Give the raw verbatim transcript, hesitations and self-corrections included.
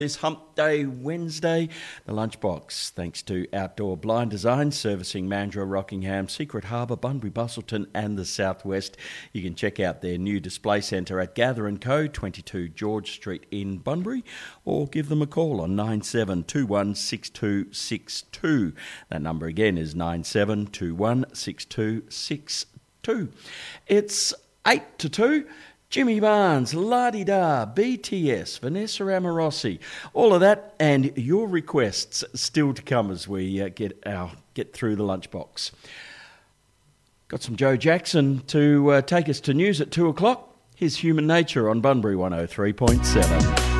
This Hump Day Wednesday, the Lunchbox, thanks to Outdoor Blind Design, servicing Mandurah, Rockingham, Secret Harbour, Bunbury, Busselton and the Southwest. You can check out their new display centre at Gather and Co, twenty-two George Street in Bunbury, or give them a call on nine seven two one six two six two. That number again is nine seven two one six two six two. It's eight to two. Jimmy Barnes, La-Di-Da, B T S, Vanessa Amorossi, all of that and your requests still to come as we uh, get our get through the lunchbox. Got some Joe Jackson to uh, take us to news at two o'clock. Here's Human Nature on Bunbury one oh three point seven.